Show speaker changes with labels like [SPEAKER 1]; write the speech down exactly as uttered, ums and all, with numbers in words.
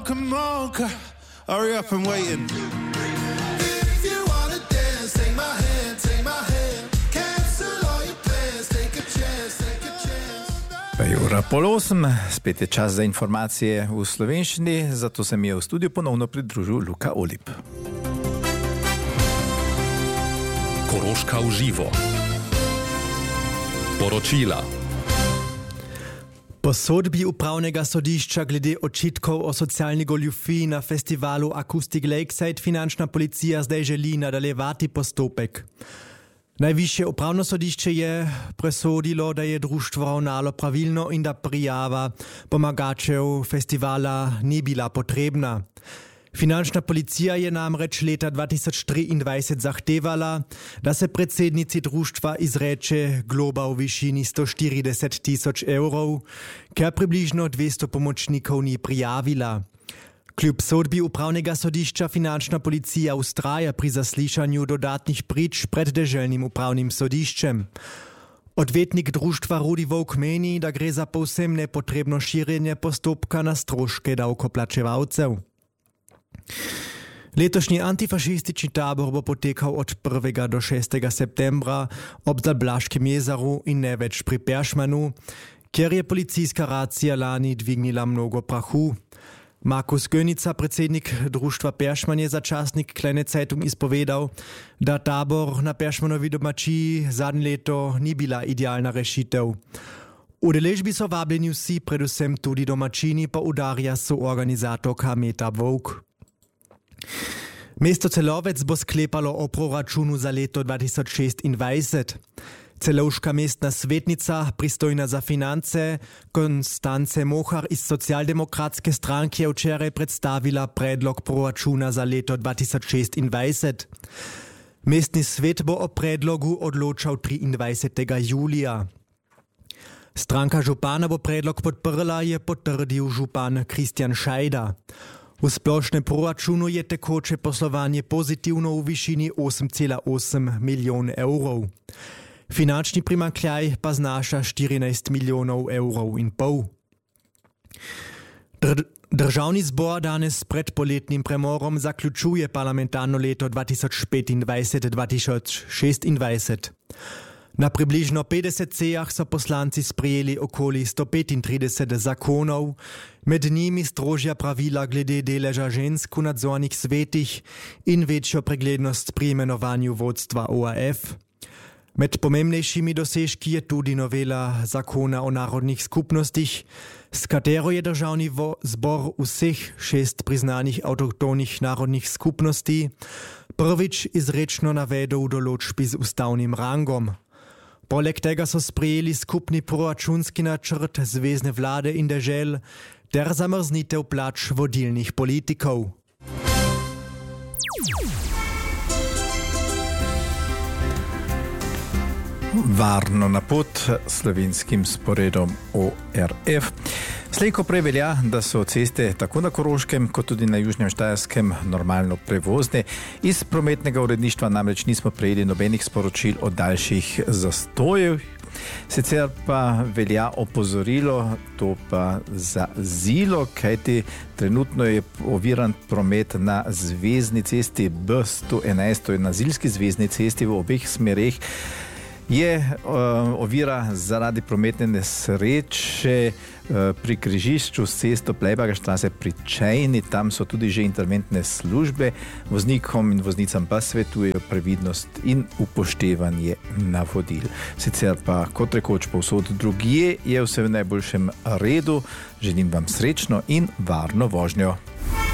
[SPEAKER 1] on, come on, come, hurry up, I'm waiting.
[SPEAKER 2] If you wanna dance, take my hand, take my hand. Cancel all your plans, take a chance, take a chance.
[SPEAKER 3] Pa je ura pol osem, spet je čas za informacije v slovenščini, zato se mi je v studiu ponovno pridružil Luka Olip.
[SPEAKER 4] Koroška v živo. Poročila.
[SPEAKER 5] Po sodbi upravnega sodišča glede očitkov o socialni goljufiji na festivalu Acoustic Lakeside finančna policija zdaj želi nadaljevati postopek. Najvišje upravno sodišče je presodilo, da je društvo ravnalo pravilno in da prijava pomagačev festivala ni bila potrebna. Finančna policija je namreč leta dva tisoč triindvajset zahtevala, da se predsednici društva izreče globa v višini sto štirideset tisoč evrov, ker približno dvesto pomočnikov ni prijavila. Kljub sodbi upravnega sodišča finančna policija ustraja pri zaslišanju dodatnih prič pred deželnim upravnim sodiščem. Odvetnik društva Rudi Volk meni, da gre za povsem nepotrebno širjenje postopka na stroške davkoplačevalcev. Letošnji antifašistični tabor bo potekal od prvega do šestega septembra ob Zablaškem jezeru in ne več pri Peršmanu, kjer je policijska racija lani dvignila mnogo prahu. Markus Gönica, predsednik društva Peršman, je za časnik Kleine Zeitung izpovedal, da tabor na Peršmanovi domačiji zadnje leto ni bila idealna rešitev. Udeležbi so vabljeni vsi, predvsem tudi domačini, pa udarja soorganizatorka Meta Volk. Mesto Celovec bo sklepalo o proračunu za leto dva tisoč šestindvajset. Celovška mestna svetnica, pristojna za finance, Konstance Mohar iz socialdemokratske stranke je včeraj predstavila predlog proračuna za leto dva tisoč šestindvajset. Mestni svet bo o predlogu odločal triindvajsetega julija. Stranka župana bo predlog podprla, je potrdil župan Kristjan Šajda. V splošnem proračunu je tekoče poslovanje pozitivno v višini osem cela osem milijon evrov. Finančni primanjkljaj pa znaša štirinajst milijonov evrov in pol. Dr- Državni zbor danes pred poletnim premorom zaključuje parlamentarno leto dva tisoč petindvajset dva tisoč šestindvajset. Na približno petdeset sejah so poslanci sprejeli okoli sto petintrideset zakonov, med njimi strožja pravila glede deleža žensk v nadzornih svetih in večjo preglednost pri imenovanju vodstva O R F. Med pomembnejšimi dosežki je tudi novela zakona o narodnih skupnostih, s katero je državni vo- zbor vseh šest priznanih avtohtonih narodnih skupnosti prvič izrečno navedel določbi z ustavnim rangom. Poleg tega so sprejeli skupni proračunski načrt zvezne vlade in dežel ter zamrznitev plač vodilnih politikov.
[SPEAKER 3] Varno na pot slovenskim sporedom O R F. Slej ko prej velja, da so ceste tako na Koroškem kot tudi na Južnem Štajerskem normalno prevozne. Iz prometnega uredništva namreč nismo prejeli nobenih sporočil o daljših zastojev. Sicer pa velja opozorilo, to pa za Zilo, kajti trenutno je oviran promet na zvezni cesti B sto enajst, to je na Zilski zvezni cesti v obeh smereh. Je uh, ovira zaradi prometne nesreče uh, pri križišču s cesto Plejbaga štrase pri Čejni, tam so tudi že interventne službe. Voznikom in voznicam pa svetujejo previdnost in upoštevanje navodil. Sicer pa kot rekoč povsod drugje je vse v najboljšem redu. Želim vam srečno in varno vožnjo.